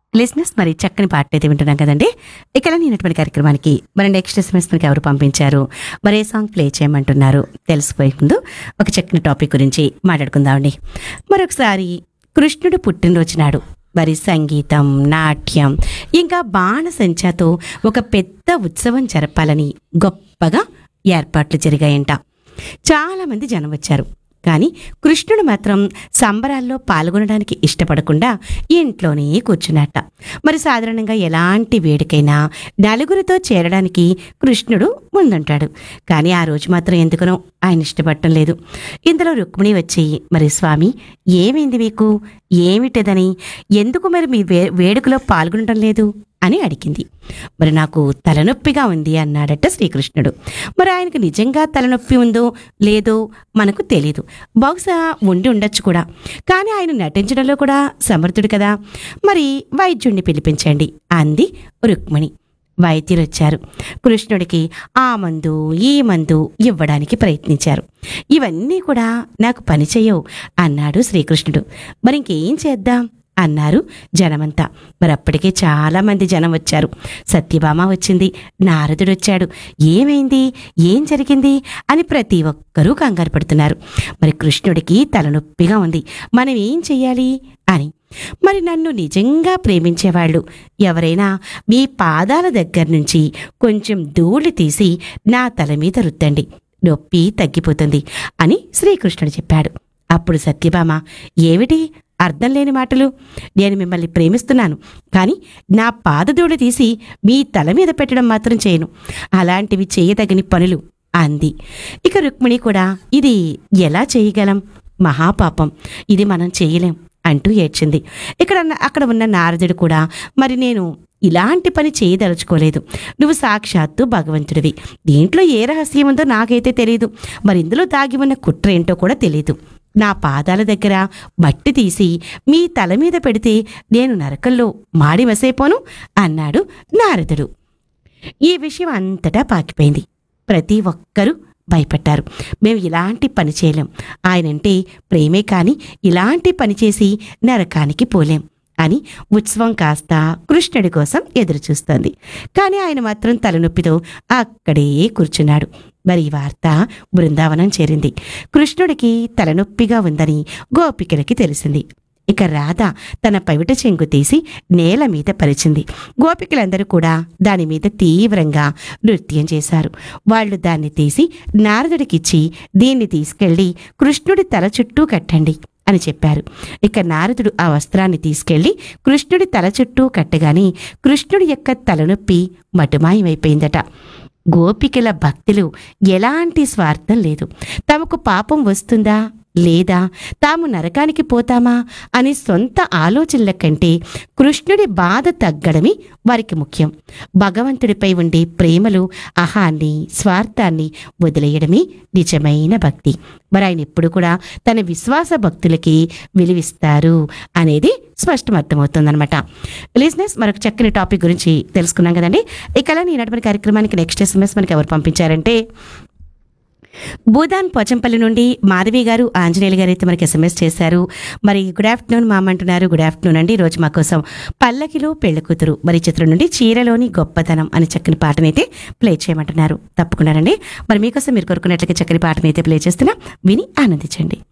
లిజినెస్ మరి చక్కని పాట అయితే వింటున్నాం కదండి. ఇక్కడ నేనటువంటి కార్యక్రమానికి మరి నెక్స్ట్ ఎస్ఎంఎస్ మనకి ఎవరు పంపించారు, మరి ఏ సాంగ్ ప్లే చేయమంటున్నారు తెలుసుపోయే ముందు ఒక చక్కని టాపిక్ గురించి మాట్లాడుకుందామండి. మరొకసారి కృష్ణుడు పుట్టినరోజు నాడు మరి సంగీతం, నాట్యం ఇంకా బాణసంచాతో ఒక పెద్ద ఉత్సవం జరపాలని గొప్పగా ఏర్పాట్లు జరిగాయంట. చాలామంది జనం వచ్చారు. కానీ కృష్ణుడు మాత్రం సంబరాల్లో పాల్గొనడానికి ఇష్టపడకుండా ఇంట్లోనే కూర్చున్నట్ట. మరి సాధారణంగా ఎలాంటి వేడుకైనా నలుగురితో చేరడానికి కృష్ణుడు ముందుంటాడు. కానీ ఆ రోజు మాత్రం ఎందుకనో ఆయన ఇష్టపడటం లేదు. ఇందులో రుక్మిణి వచ్చి, మరి స్వామి ఏమైంది మీకు, ఏమిటిదని, ఎందుకు మరి మీ వేడుకలో పాల్గొనడం లేదు అని అడిగింది. మరి నాకు తలనొప్పిగా ఉంది అన్నాడట శ్రీకృష్ణుడు. మరి ఆయనకు నిజంగా తలనొప్పి ఉందో లేదో మనకు తెలీదు. బహుశా ఉండి ఉండొచ్చు కూడా. కానీ ఆయన నటించడంలో కూడా సమర్థుడు కదా. మరి వైద్యుణ్ణి పిలిపించండి అంది రుక్మిణి. వైద్యులు వచ్చారు. కృష్ణుడికి ఆ మందు ఈ మందు ఇవ్వడానికి ప్రయత్నించారు. ఇవన్నీ కూడా నాకు పనిచేయవు అన్నాడు శ్రీకృష్ణుడు. మరి ఇంకేం చేద్దాం అన్నారు జనమంతా. మరి అప్పటికే చాలా మంది జనం వచ్చారు. సత్యభామ వచ్చింది, నారదుడు వచ్చాడు. ఏమైంది, ఏం జరిగింది అని ప్రతి ఒక్కరూ కంగారు పడుతున్నారు. మరి కృష్ణుడికి తలనొప్పిగా ఉంది, మనం ఏం చెయ్యాలి అని. మరి నన్ను నిజంగా ప్రేమించేవాళ్ళు ఎవరైనా మీ పాదాల దగ్గర నుంచి కొంచెం ధూళి తీసి నా తల మీద రుద్దండి, నొప్పి తగ్గిపోతుంది అని శ్రీకృష్ణుడు చెప్పాడు. అప్పుడు సత్యభామ, ఏమిటి అర్థం లేని మాటలు, నేను మిమ్మల్ని ప్రేమిస్తున్నాను, కానీ నా పాదధూళి తీసి మీ తల మీద పెట్టడం మాత్రం చేయను, అలాంటివి చేయదగని పనులు అంది. ఇక రుక్మిణి కూడా, ఇది ఎలా చేయగలం, మహాపాపం, ఇది మనం చేయలేం అంటూ ఏడ్చింది. అక్కడ ఉన్న నారదుడు కూడా, మరి నేను ఇలాంటి పని చేయదలుచుకోలేదు, నువ్వు సాక్షాత్తు భగవంతుడివి, దీంట్లో ఏ రహస్యం ఉందో నాకైతే తెలియదు, మరి ఇందులో దాగి ఉన్న కుట్ర ఏంటో కూడా తెలియదు, నా పాదాల దగ్గర మట్టి తీసి మీ తల మీద పెడితే నేను నరకంలో మాడి వసైపోను అన్నాడు నారదుడు. ఈ విషయం అంతటా పాకిపోయింది. ప్రతి ఒక్కరూ భయపడ్డారు. మేము ఇలాంటి పని చేయలేం, ఆయనంటే ప్రేమే కానీ ఇలాంటి పని చేసి నరకానికి పోలేం అని ఉత్సవం కాస్త కృష్ణుడి కోసం ఎదురుచూస్తోంది. కానీ ఆయన మాత్రం తలనొప్పితో అక్కడే కూర్చున్నాడు. మరి ఈ వార్త బృందావనం చేరింది. కృష్ణుడికి తలనొప్పిగా ఉందని గోపికలకి తెలిసింది. ఇక రాధ తన పవిట చెంగు తీసి నేల మీద పరిచింది. గోపికలందరూ కూడా దాని మీద తీవ్రంగా నృత్యం చేశారు. వాళ్ళు దాన్ని తీసి నారదుడికిచ్చి, దీన్ని తీసుకెళ్లి కృష్ణుడి తల చుట్టూ కట్టండి అని చెప్పారు. ఇక నారదుడు ఆ వస్త్రాన్ని తీసుకెళ్లి కృష్ణుడి తల చుట్టూ కట్టగానే కృష్ణుడి యొక్క తలనొప్పి మటుమాయమైపోయిందట. గోపికల భక్తులు ఎలాంటి స్వార్థం లేదు. తమకు పాపం వస్తుందా లేదా, తాము నరకానికి పోతామా అని సొంత ఆలోచనల కంటే కృష్ణుడి బాధ తగ్గడమే వారికి ముఖ్యం. భగవంతుడిపై ఉండే ప్రేమలు, అహాన్ని, స్వార్థాన్ని వదిలేయడమే నిజమైన భక్తి. మరి ఆయన ఎప్పుడు కూడా తన విశ్వాస భక్తులకి విలువిస్తారు అనేది స్పష్టం అర్థమవుతుందన్నమాట. లిజినెస్ మరొక చక్కని టాపిక్ గురించి తెలుసుకున్నాం కదండి. ఇక ఈనాటి కార్యక్రమానికి నెక్స్ట్ ఎస్ఎంఎస్ మనకి ఎవరు పంపించారంటే, భూదాన్ పోచంపల్లి నుండి మాధవి గారు, ఆంజనేయులు గారు అయితే మనకి ఎస్ఎంఎస్ చేశారు. మరి గుడ్ ఆఫ్టర్నూన్ మామ అంటున్నారు. గుడ్ ఆఫ్టర్నూన్ అండి. ఈరోజు మా కోసం పల్లకిలో పెళ్లి కూతురు మరి చిత్రం నుండి చీరలోని గొప్పతనం అనే చక్కని పాటనైతే ప్లే చేయమంటున్నారు. తప్పకుండానండి. మరి మీకోసం మీరు కోరుకున్నట్లుగా చక్కని పాటనైతే ప్లే చేస్తున్నా, విని ఆనందించండి.